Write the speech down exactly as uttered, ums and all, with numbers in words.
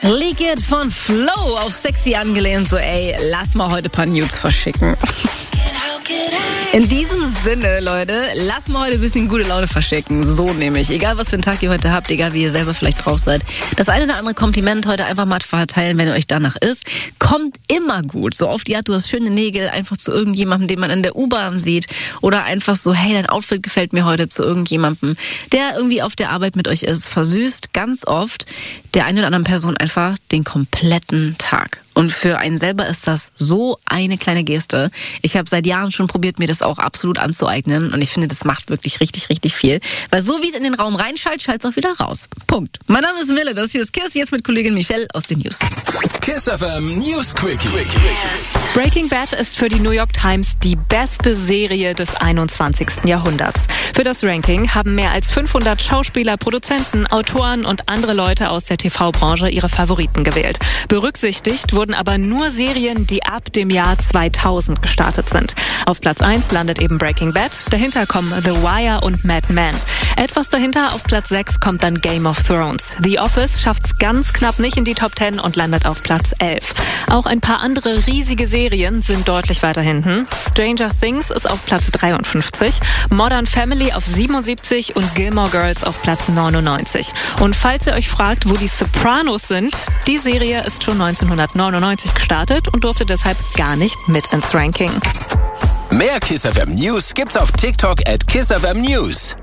Leak It von Flow, auf sexy angelehnt, so ey, lass mal heute ein paar Nudes verschicken. In diesem Sinne, Leute, lass mal heute ein bisschen gute Laune verschicken. So nämlich. Egal, was für einen Tag ihr heute habt, egal, wie ihr selber vielleicht drauf seid. Das eine oder andere Kompliment heute einfach mal verteilen, wenn ihr euch danach ist. Kommt immer gut. So oft, ja, du hast schöne Nägel, einfach zu irgendjemandem, den man in der U-Bahn sieht. Oder einfach so, hey, dein Outfit gefällt mir heute, zu irgendjemandem, der irgendwie auf der Arbeit mit euch ist. Versüßt ganz oft der einen oder anderen Person einfach den kompletten Tag. Und für einen selber ist das so eine kleine Geste. Ich habe seit Jahren schon probiert, mir das auch absolut anzueignen. Und ich finde, das macht wirklich richtig, richtig viel. Weil so wie es in den Raum reinschaltet, schaltet es auch wieder raus. Punkt. Mein Name ist Mille, das hier ist KISS, jetzt mit Kollegin Michelle aus den News. KISS F M News Quickie. Breaking Bad ist für die New York Times die beste Serie des einundzwanzigsten Jahrhunderts. Für das Ranking haben mehr als fünfhundert Schauspieler, Produzenten, Autoren und andere Leute aus der T V-Branche ihre Favoriten gewählt. Berücksichtigt wurden aber nur Serien, die ab dem Jahr zweitausend gestartet sind. Auf Platz eins landet eben Breaking Bad, dahinter kommen The Wire und Mad Men. Etwas dahinter auf Platz sechs kommt dann Game of Thrones. The Office schafft's ganz knapp nicht in die Top zehn und landet auf Platz elf. Auch ein paar andere riesige Serien sind deutlich weiter hinten. Stranger Things ist auf Platz dreiundfünfzig, Modern Family auf siebenundsiebzig und Gilmore Girls auf Platz neunundneunzig. Und falls ihr euch fragt, wo die Sopranos sind, die Serie ist schon neunzehnhundertneunundneunzig gestartet und durfte deshalb gar nicht mit ins Ranking. Mehr KISS F M News gibt's auf TikTok at KISS F M News.